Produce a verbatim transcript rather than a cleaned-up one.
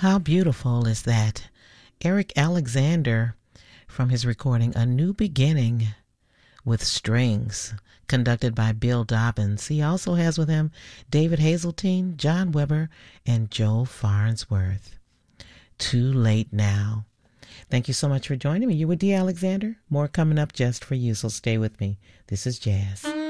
How beautiful is that? Eric Alexander from his recording A New Beginning with Strings, conducted by Bill Dobbins. He also has with him David Hazeltine, John Weber, and Joe Farnsworth. Too Late Now. Thank you so much for joining me. You with Dee Alexander. More coming up just for you, so stay with me. This is Jazz.